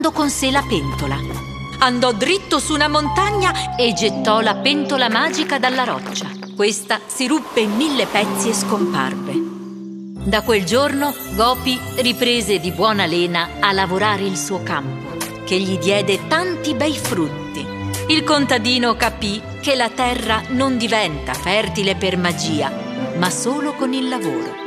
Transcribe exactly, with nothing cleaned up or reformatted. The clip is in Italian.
con sé la pentola. Andò dritto su una montagna e gettò la pentola magica dalla roccia. Questa si ruppe in mille pezzi e scomparve. Da quel giorno Gopi riprese di buona lena a lavorare il suo campo, che gli diede tanti bei frutti. Il contadino capì che la terra non diventa fertile per magia, ma solo con il lavoro.